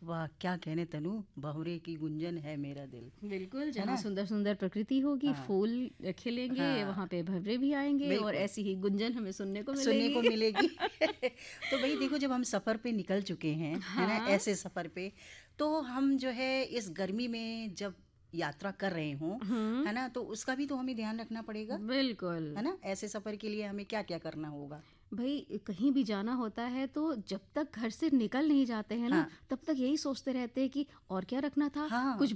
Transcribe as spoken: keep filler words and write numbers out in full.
वाह, क्या कहने तनु, भंवरे की गुंजन है मेरा दिल। बिल्कुल, जहाँ सुंदर सुंदर प्रकृति होगी, हाँ, फूल खिलेंगे, हाँ, वहाँ पे भंवरे भी आएंगे और बिल्कुल ऐसी ही गुंजन हमें सुनने को सुनने को मिलेगी। मिलेगी। तो भाई देखो, जब हम सफ़र पे निकल चुके हैं, है ना, हाँ। ऐसे सफ़र पे, तो हम जो है इस गर्मी में जब यात्रा कर रहे हों, हम्म, है ना, तो उसका भी तो हमें ध्यान रखना पड़ेगा, बिल्कुल। है ना। ऐसे सफ़र के लिए हमें क्या क्या करना होगा? भाई कहीं भी जाना होता है तो जब तक घर से निकल नहीं जाते हैं ना, हाँ, तब तक यही सोचते रहते हैं कि और क्या रखना था, हाँ, कुछ